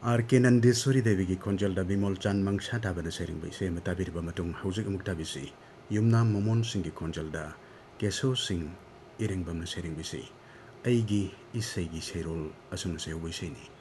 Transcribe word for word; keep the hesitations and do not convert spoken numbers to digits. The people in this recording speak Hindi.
आर के नंदेश्वरी देवी की खोंजल दा बिमल चांद मंगसा दाबन सेरिंग बैसे मताबिर बमतुंग हौजिक अमुक दाबिसी युमना मोमन सिंह की खोंजल दा केशव सिंह इरेंग बमन सेरिंग बैसे ऐगी इसैगी सेरोल असुन से बैसेनी